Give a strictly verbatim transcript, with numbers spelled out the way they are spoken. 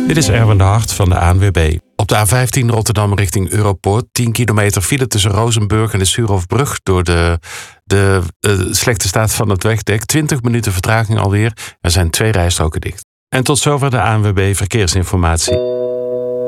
Dit is Erwin de Hart van de A N W B. Op de A vijftien Rotterdam richting Europoort. tien kilometer file tussen Rozenburg en de Suurhofbrug door de, de, de slechte staat van het wegdek. twintig minuten vertraging alweer. Er zijn twee rijstroken dicht. En tot zover de A N W B Verkeersinformatie.